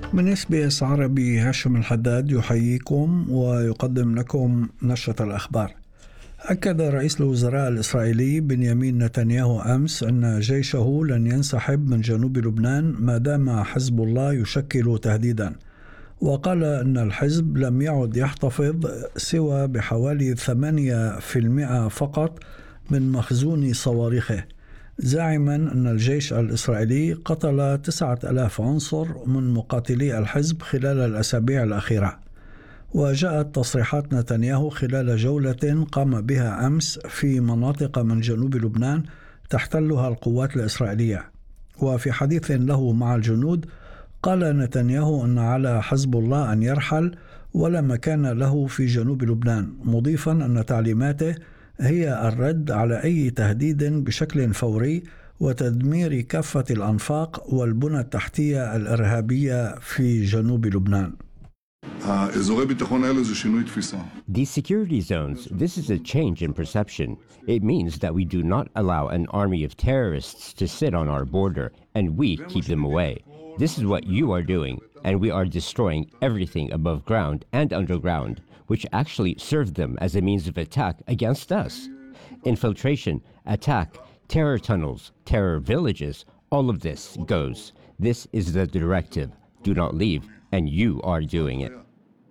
من اس بي اس عربي هاشم الحداد يحييكم ويقدم لكم نشرة الأخبار. أكد رئيس الوزراء الإسرائيلي بنيامين نتنياهو أمس أن جيشه لن ينسحب من جنوب لبنان ما دام حزب الله يشكل تهديدا، وقال أن الحزب لم يعد يحتفظ سوى بحوالي 8% فقط من مخزون صواريخه، زاعما أن الجيش الإسرائيلي قتل 9,000 عنصر من مقاتلي الحزب خلال الأسابيع الأخيرة. وجاءت تصريحات نتنياهو خلال جولة قام بها أمس في مناطق من جنوب لبنان تحتلها القوات الإسرائيلية. وفي حديث له مع الجنود قال نتنياهو أن على حزب الله أن يرحل ولا مكان له في جنوب لبنان، مضيفا أن تعليماته هي الرد على أي تهديد بشكل فوري وتدمير كافة الأنفاق والبنى التحتية الإرهابية في جنوب لبنان. These security zones, this is a change in perception. It means that we do not allow an army of terrorists to sit on our border, and we keep them away. This is what you are doing, and we are destroying everything above ground and underground, which actually served them as a means of attack against us. Infiltration, attack, terror tunnels, terror villages, all of this goes. This is the directive. Do not leave, and you are doing it.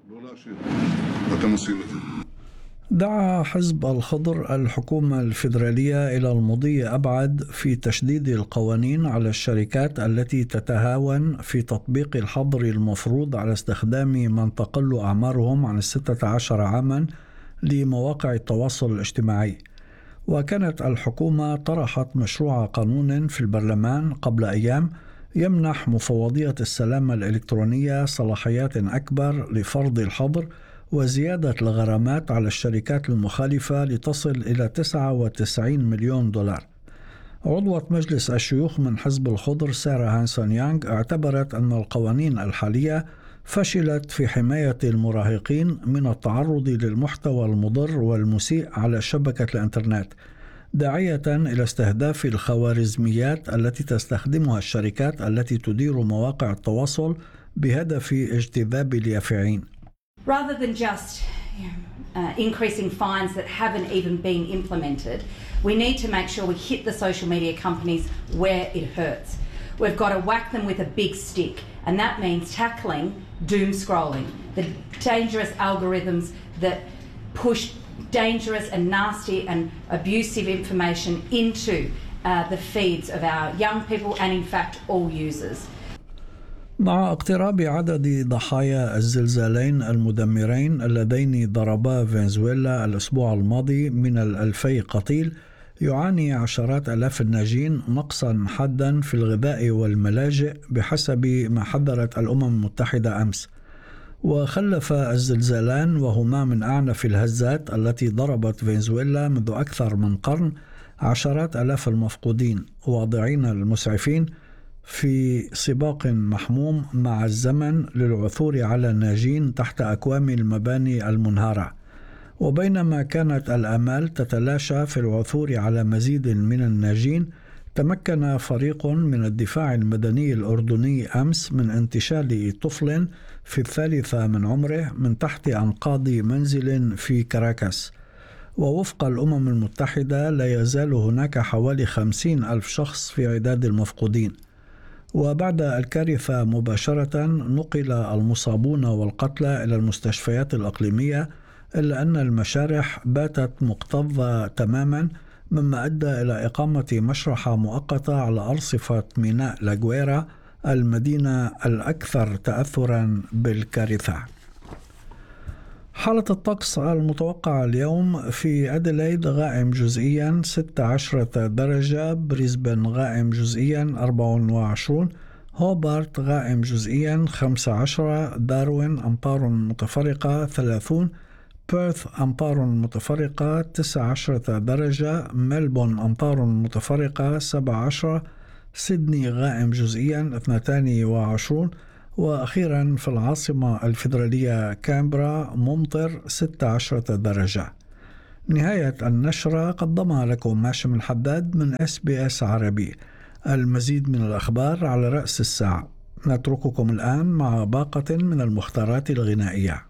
دعا حزب الخضر الحكومة الفيدرالية إلى المضي أبعد في تشديد القوانين على الشركات التي تتهاون في تطبيق الحظر المفروض على استخدام من تقل أعمارهم عن 16 عاما لمواقع التواصل الاجتماعي. وكانت الحكومة طرحت مشروع قانون في البرلمان قبل أيام يمنح مفوضية السلامة الإلكترونية صلاحيات أكبر لفرض الحظر وزيادة الغرامات على الشركات المخالفة لتصل إلى 99 مليون دولار. عضوة مجلس الشيوخ من حزب الخضر سارة هانسون يانغ اعتبرت أن القوانين الحالية فشلت في حماية المراهقين من التعرض للمحتوى المضر والمسيء على شبكة الإنترنت، داعية إلى استهداف الخوارزميات التي تستخدمها الشركات التي تدير مواقع التواصل بهدف اجتذاب اليافعين. Rather than just increasing fines that haven't even been implemented, we need to make sure we hit the social media companies where it hurts. We've got to whack them with a big stick, and that means tackling doom scrolling, the dangerous algorithms that push dangerous and nasty and abusive information into the feeds of our young people and in fact all users. مع اقتراب عدد ضحايا الزلزالين المدمرين اللذين ضربا فنزويلا الأسبوع الماضي من 2000 قتيل، يعاني عشرات آلاف الناجين نقصا حادا في الغذاء والملاجئ بحسب ما حذرت الأمم المتحدة أمس. وخلف الزلزالان وهما من أعنف الهزات التي ضربت فنزويلا منذ أكثر من قرن عشرات آلاف المفقودين، واضعين المسعفين في سباق محموم مع الزمن للعثور على الناجين تحت أكوام المباني المنهارة. وبينما كانت الآمال تتلاشى في العثور على مزيد من الناجين، تمكن فريق من الدفاع المدني الأردني أمس من انتشال طفل في 3 من عمره من تحت أنقاض منزل في كاراكاس. ووفق الأمم المتحدة لا يزال هناك حوالي 50,000 شخص في عداد المفقودين. وبعد الكارثة مباشرة نقل المصابون والقتلى إلى المستشفيات الإقليمية، إلا أن المشارح باتت مكتظة تماما، مما أدى إلى إقامة مشرحة مؤقتة على أرصفة ميناء لاغويرا المدينة الأكثر تأثرا بالكارثة. حالة الطقس المتوقعة اليوم: في أديلايد غائم جزئيا 16 درجة، بريسبن غائم جزئيا 24، هوبارت غائم جزئيا 15، داروين أمطار متفرقة 30، بيرث أمطار متفرقة 19 درجة، ملبون أمطار متفرقة 17، سيدني غائم جزئيا 22، وأخيرا في العاصمة الفيدرالية كامبرا ممطر 16 درجة. نهاية النشرة قدمها لكم هاشم الحداد من SBS عربي. المزيد من الأخبار على رأس الساعة. نترككم الآن مع باقة من المختارات الغنائية.